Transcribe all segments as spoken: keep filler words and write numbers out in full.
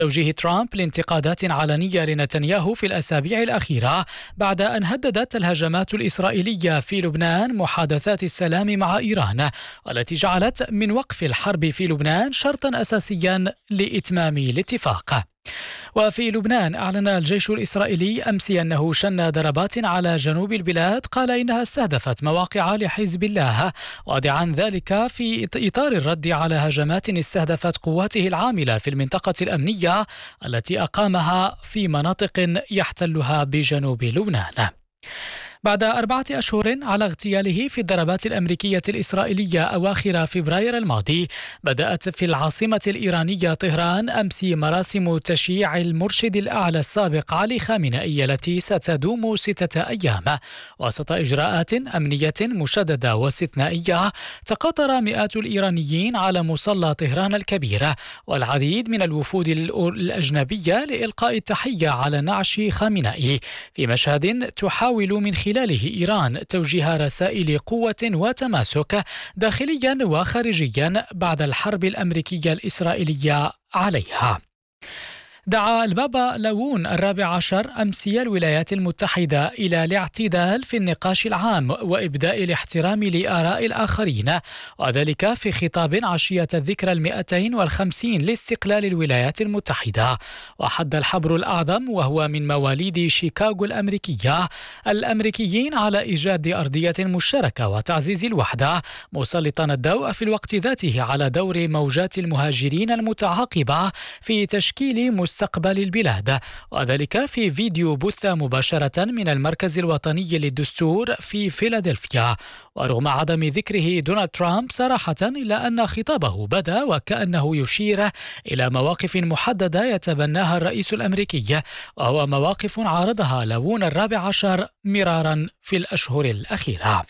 توجيه ترامب لانتقادات علنية لنتنياهو في الأسابيع الأخيرة بعد أن هددت الهجمات الإسرائيلية في لبنان محادثات السلام مع إيران، والتي جعلت من وقف الحرب في لبنان شرطا أساسيا لإتمام الاتفاق. وفي لبنان أعلن الجيش الإسرائيلي أمس أنه شن ضربات على جنوب البلاد قال إنها استهدفت مواقع لحزب الله، واضعا ذلك في إطار الرد على هجمات استهدفت قواته العاملة في المنطقة الأمنية التي أقامها في مناطق يحتلها بجنوب لبنان. بعد أربعة أشهر على اغتياله في الضربات الأمريكية الإسرائيلية أواخر فبراير الماضي، بدأت في العاصمة الإيرانية طهران أمس مراسم تشييع المرشد الأعلى السابق علي خامنئي التي ستدوم ستة أيام وسط إجراءات أمنية مشددة واستثنائية. تقاطر مئات الإيرانيين على مصلى طهران الكبير والعديد من الوفود الأجنبية لإلقاء التحية على نعش خامنئي في مشهد تحاول من خلاله إيران توجيه رسائل قوة وتماسك داخليا وخارجيا بعد الحرب الأمريكية الإسرائيلية عليها. دعا البابا لاوون الرابع عشر أمس الولايات المتحدة إلى الاعتدال في النقاش العام وإبداء الاحترام لآراء الآخرين، وذلك في خطاب عشية الذكرى المئتين والخمسين لاستقلال الولايات المتحدة. وحث الحبر الأعظم وهو من مواليد شيكاغو الأمريكية الأمريكيين على إيجاد أرضية مشتركة وتعزيز الوحدة، مسلطا الضوء في الوقت ذاته على دور موجات المهاجرين المتعاقبة في تشكيل مستقبل البلاد، وذلك في فيديو بث مباشرة من المركز الوطني للدستور في فيلادلفيا. ورغم عدم ذكره دونالد ترامب صراحة إلا أن خطابه بدا وكأنه يشير إلى مواقف محددة يتبناها الرئيس الأمريكي، وهو مواقف عارضها لاوون الرابع عشر مرارا في الأشهر الأخيرة.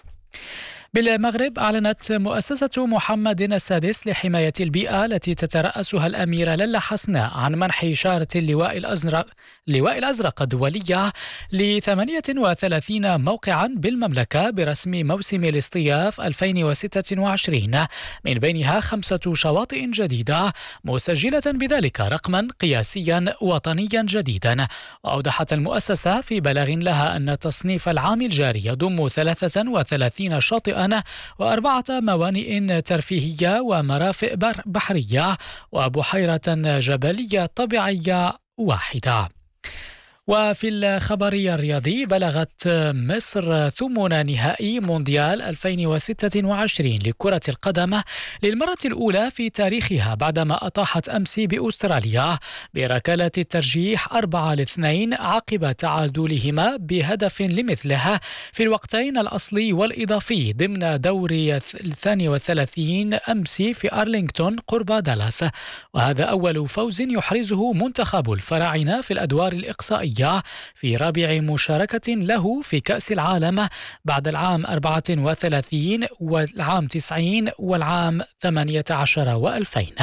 بالمغرب أعلنت مؤسسة محمد السادس لحماية البيئة التي تترأسها الأميرة للا حسناء عن منح شارة اللواء الأزرق اللواء الأزرق الدولية ل ثمانية وثلاثين موقعا بالمملكة برسم موسم الاصطياف ألفين وستة وعشرين، من بينها خمسة شواطئ جديدة، مسجلة بذلك رقما قياسيا وطنيا جديدا. وأوضحت المؤسسة في بلاغ لها أن تصنيف العام الجاري يضم ثلاثة وثلاثين شاطئا وأربعة موانئ ترفيهية ومرافق بحرية وبحيرة جبلية طبيعية واحدة. وفي الخبر الرياضي، بلغت مصر ثمن نهائي مونديال ألفين وستة وعشرين لكرة القدم للمرة الأولى في تاريخها بعدما أطاحت أمس بأستراليا بركلة الترجيح أربعة لاثنين عقب تعادلهما بهدف لمثلها في الوقتين الأصلي والإضافي ضمن دوري الثاني والثلاثين أمس في أرلينغتون قرب دالاس. وهذا أول فوز يحرزه منتخب الفراعنة في الأدوار الإقصائية في رابع مشاركة له في كأس العالم بعد العام أربعة وثلاثين والعام تسعين والعام ثمانية عشر وألفين.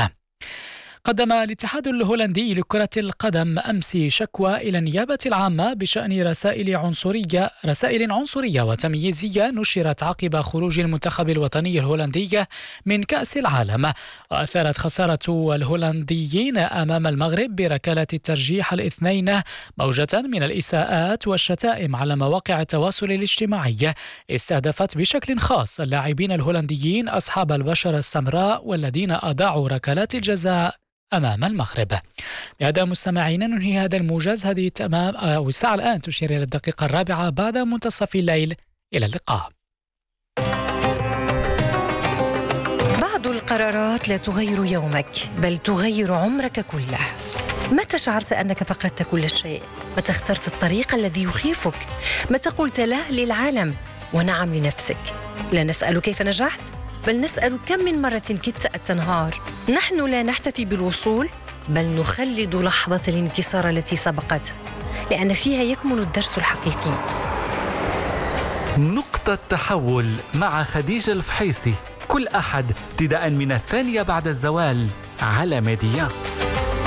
قدم الاتحاد الهولندي لكرة القدم أمس شكوى إلى النيابة العامة بشأن رسائل عنصرية رسائل عنصرية وتمييزية نشرت عقب خروج المنتخب الوطني الهولندي من كأس العالم، وأثارت خسارة الهولنديين أمام المغرب بركلة الترجيح الاثنين موجة من الإساءات والشتائم على مواقع التواصل الاجتماعي استهدفت بشكل خاص اللاعبين الهولنديين أصحاب البشرة السمراء والذين أضاعوا ركلات الجزاء أمام المغرب. بهذا مستمعين ننهي هذا الموجز. هذه تمام أو الساعة الآن تشير إلى الدقيقة الرابعة بعد منتصف الليل. إلى اللقاء. بعض القرارات لا تغير يومك بل تغير عمرك كله. متى شعرت أنك فقدت كل شيء؟ متى اخترت الطريق الذي يخيفك؟ متى قلت لا للعالم ونعم لنفسك؟ لا نسأل كيف نجحت بل نسأل كم من مرة كدت أن تنهار. نحن لا نحتفي بالوصول بل نخلد لحظة الانكسار التي سبقت، لأن فيها يكمن الدرس الحقيقي. نقطة تحول مع خديجة الفحيصي كل أحد ابتداء من الثانية بعد الزوال على ميديا.